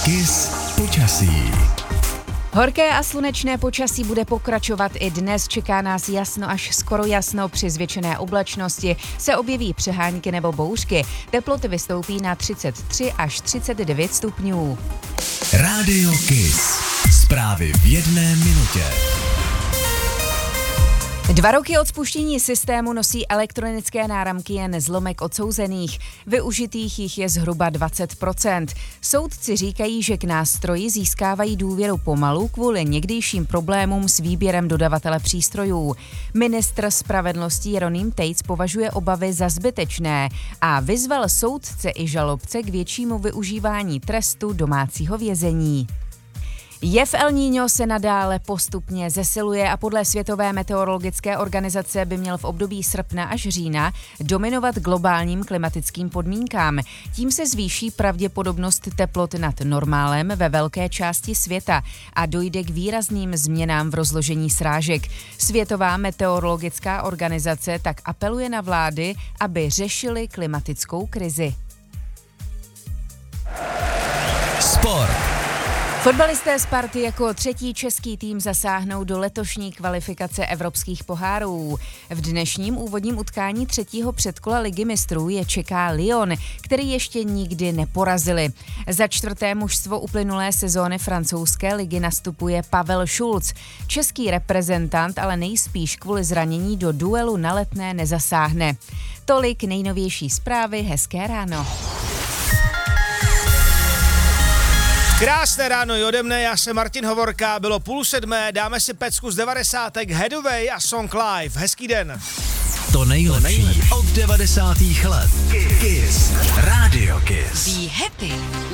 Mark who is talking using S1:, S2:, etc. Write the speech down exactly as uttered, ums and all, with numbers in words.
S1: Kiss počasí.
S2: Horké a slunečné počasí bude pokračovat i dnes. Čeká nás jasno až skoro jasno. Při zvětšené oblačnosti se objeví přehánky nebo bouřky. Teploty vystoupí na třicet tři až třicet devět stupňů.
S1: Rádio Kiss. Zprávy v jedné minutě.
S2: Dva roky od spuštění systému nosí elektronické náramky jen zlomek odsouzených. Využitých jich je zhruba dvacet procent. Soudci říkají, že k nástroji získávají důvěru pomalu kvůli někdejším problémům s výběrem dodavatele přístrojů. Ministr spravedlnosti Jeroným Tejc považuje obavy za zbytečné a vyzval soudce i žalobce k většímu využívání trestu domácího vězení. Jev El Niño se nadále postupně zesiluje a podle Světové meteorologické organizace by měl v období srpna až října dominovat globálním klimatickým podmínkám. Tím se zvýší pravděpodobnost teplot nad normálem ve velké části světa a dojde k výrazným změnám v rozložení srážek. Světová meteorologická organizace tak apeluje na vlády, aby řešily klimatickou krizi.
S1: Sport.
S2: Fotbalisté Sparty jako třetí český tým zasáhnou do letošní kvalifikace evropských pohárů. V dnešním úvodním utkání třetího předkola Ligy mistrů je čeká Lyon, který ještě nikdy neporazili. Za čtvrté mužstvo uplynulé sezóny francouzské ligy nastupuje Pavel Šulc. Český reprezentant ale nejspíš kvůli zranění do duelu na Letné nezasáhne. Tolik nejnovější zprávy, hezké ráno.
S3: Krásné ráno i ode mne, já jsem Martin Hovorka, bylo půl sedmé, dáme si pecku z devadesátek, Headway a Song Live. Hezký den.
S1: To nejlepší od devadesátých let. Kiss. Rádio Kiss.
S2: Be happy.